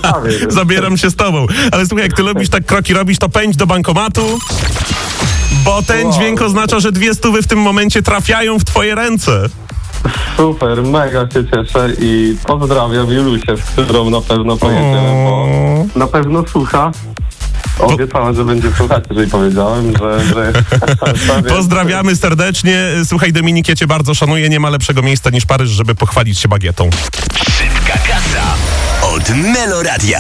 Zabieram się z tobą. Ale słuchaj, jak ty lubisz tak kroki robić, to pędź do bankomatu, bo ten dźwięk oznacza, że 200 w tym momencie trafiają w twoje ręce. Super, mega się cieszę i pozdrawiam Julusię, z którą na pewno pojedziemy, bo na pewno słucha. Obiecałem, że będzie słuchać, jeżeli powiedziałem, że... Pozdrawiamy serdecznie. Słuchaj, Dominik, ja cię bardzo szanuję. Nie ma lepszego miejsca niż Paryż, żeby pochwalić się bagietą. Szybka kasa od Meloradia.